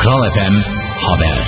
Kral FM Haber.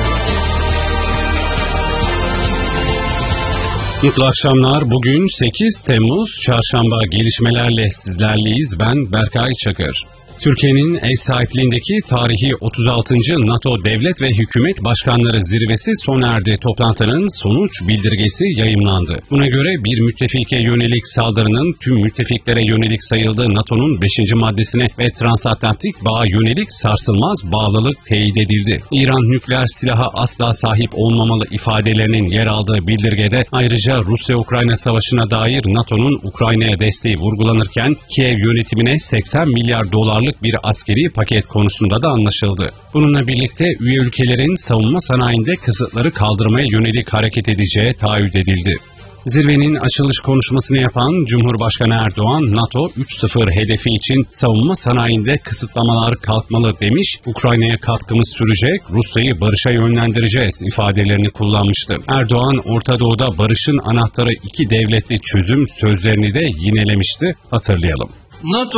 Mutlu akşamlar. Bugün 8 Temmuz Çarşamba, gelişmelerle sizlerleyiz. Ben Berkay Çakır. Türkiye'nin ev sahipliğindeki tarihi 36. NATO Devlet ve Hükümet Başkanları Zirvesi sona erdi. Toplantının sonuç bildirgesi yayımlandı. Buna göre bir müttefike yönelik saldırının tüm müttefiklere yönelik sayıldığı NATO'nun 5. maddesine ve transatlantik bağa yönelik sarsılmaz bağlılık teyit edildi. İran nükleer silaha asla sahip olmamalı ifadelerinin yer aldığı bildirgede ayrıca Rusya-Ukrayna savaşına dair NATO'nun Ukrayna'ya desteği vurgulanırken Kiev yönetimine 80 milyar dolarlık bir askeri paket konusunda da anlaşıldı. Bununla birlikte üye ülkelerin savunma sanayinde kısıtları kaldırmaya yönelik hareket edeceği taahhüt edildi. Zirvenin açılış konuşmasını yapan Cumhurbaşkanı Erdoğan, NATO 3.0 hedefi için savunma sanayinde kısıtlamalar kalkmalı demiş, Ukrayna'ya katkımız sürecek, Rusya'yı barışa yönlendireceğiz ifadelerini kullanmıştı. Erdoğan, Orta Doğu'da barışın anahtarı 2 devletli çözüm sözlerini de yinelemişti, hatırlayalım. NATO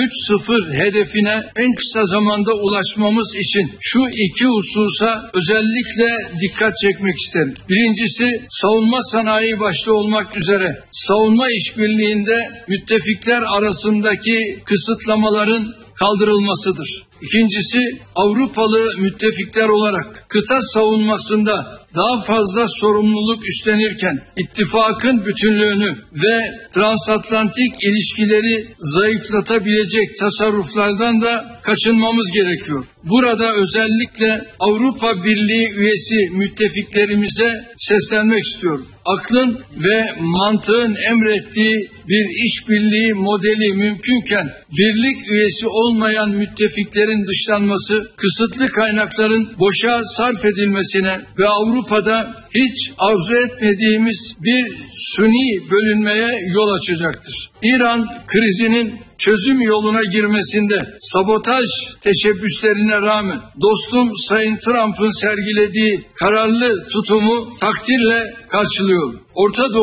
3.0 hedefine en kısa zamanda ulaşmamız için şu 2 hususa özellikle dikkat çekmek isterim. Birincisi, savunma sanayi başta olmak üzere savunma işbirliğinde müttefikler arasındaki kısıtlamaların kaldırılmasıdır. İkincisi, Avrupalı müttefikler olarak kıta savunmasında daha fazla sorumluluk üstlenirken ittifakın bütünlüğünü ve transatlantik ilişkileri zayıflatabilecek tasarruflardan da kaçınmamız gerekiyor. Burada özellikle Avrupa Birliği üyesi müttefiklerimize seslenmek istiyorum. Aklın ve mantığın emrettiği bir işbirliği modeli mümkünken birlik üyesi olmayan müttefiklerin dışlanması, kısıtlı kaynakların boşa sarf edilmesine ve Avrupa'da hiç arzu etmediğimiz bir suni bölünmeye yol açacaktır. İran krizinin çözüm yoluna girmesinde sabotaj teşebbüslerine rağmen dostum Sayın Trump'ın sergilediği kararlı tutumu takdirle karşılıyorum. Orta Doğu